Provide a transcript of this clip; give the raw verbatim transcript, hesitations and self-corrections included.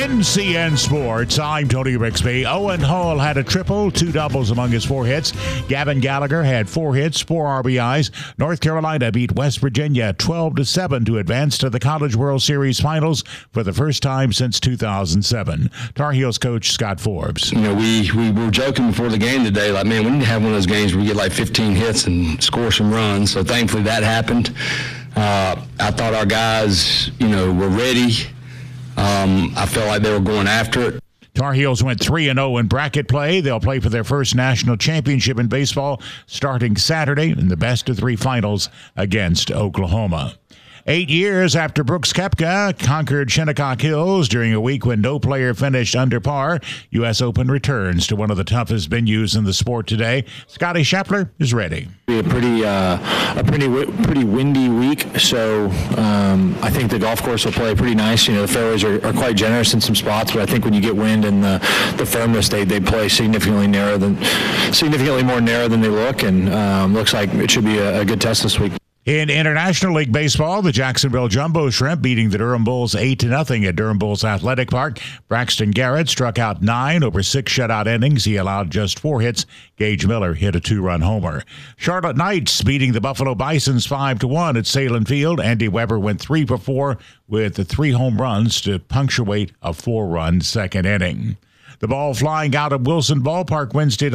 N C N Sports, I'm Tony Rixby. Owen Hall had a triple, two doubles among his four hits. Gavin Gallagher had four hits, four R B Is. North Carolina beat West Virginia twelve to seven to advance to the College World Series Finals for the first time since two thousand seven. Tar Heels coach Scott Forbes. You know, we, we were joking before the game today, like, man, we need to have one of those games where we get like fifteen hits and score some runs. So thankfully that happened. Uh, I thought our guys, you know, were ready. Um, I felt like they were going after it. Tar Heels went three and oh in bracket play. They'll play for their first national championship in baseball starting Saturday in the best of three finals against Oklahoma. Eight years after Brooks Koepka conquered Shinnecock Hills during a week when no player finished under par, U S Open returns to one of the toughest venues in the sport today. Scotty Scheffler is ready. Be a pretty, uh, a pretty, pretty windy week. So um, I think the golf course will play pretty nice. You know, the fairways are, are quite generous in some spots, but I think when you get wind and the, the firmness, they they play significantly narrow than, significantly more narrow than they look, and um, looks like it should be a, a good test this week. In International League Baseball, the Jacksonville Jumbo Shrimp beating the Durham Bulls eight to nothing at Durham Bulls Athletic Park. Braxton Garrett struck out nine over six shutout innings. He allowed just four hits. Gage Miller hit a two-run homer. Charlotte Knights beating the Buffalo Bisons five to one at Salem Field. Andy Weber went three for four with the three home runs to punctuate a four-run second inning. The ball flying out of Wilson Ballpark Wednesday